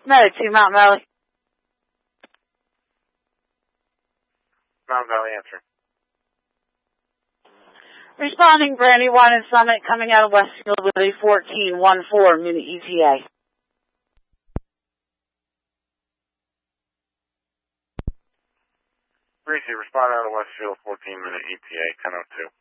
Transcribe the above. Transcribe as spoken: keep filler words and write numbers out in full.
No, to Mount Valley. Mount Valley answer. Responding, Brandywine and Summit coming out of Westfield with a fourteen one four minute E T A. Greasy, respond out of Westfield, fourteen minute E T A, ten oh two.